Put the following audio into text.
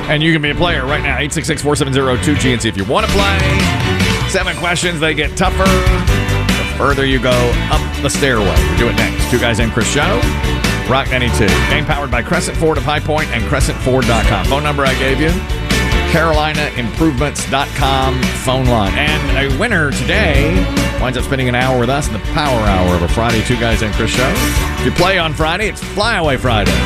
And you can be a player right now. 866-470-2GNC if you want to play. 7 questions. They get tougher the further you go up the stairway. We'll do it next. Two Guys and Chris Show. Rock 92. Game powered by Crescent Ford of High Point and CrescentFord.com. Phone number I gave you. CarolinaImprovements.com phone line. And a winner today winds up spending an hour with us in the Power Hour of a Friday Two Guys and Chris Show. If you play on Friday, it's Flyaway Friday.